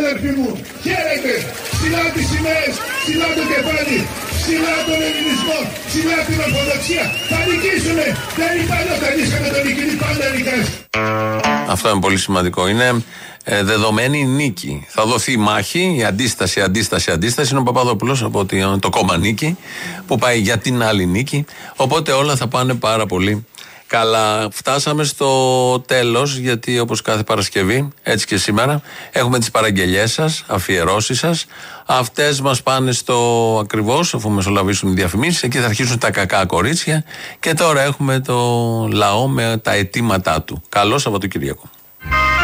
αδερφοί μου, χαίρετε, ψηλά τις σημαίες, ψηλά το κεφάλι, ψηλά τον ελληνισμό, ψηλά την ορθοδοξία. Θα νικήσουμε, δεν υπάρχει όταν νίκαμε τον νικητή, πάντα νικάς. Αυτό είναι πολύ σημαντικό. Είναι δεδομένη η νίκη. Θα δοθεί η μάχη, η αντίσταση. Είναι ο Παπαδόπουλος από το κόμμα Νίκη, που πάει για την άλλη νίκη. Οπότε όλα θα πάνε πάρα πολύ καλά. Φτάσαμε στο τέλος, γιατί όπως κάθε Παρασκευή, έτσι και σήμερα, έχουμε τις παραγγελιές σας, αφιερώσεις σας. Αυτές μας πάνε στο ακριβώς, αφού μεσολαβήσουν οι διαφημίσεις, εκεί θα αρχίσουν τα κακά κορίτσια. Και τώρα έχουμε το λαό με τα αιτήματά του. Καλό Σαββατοκύριακο.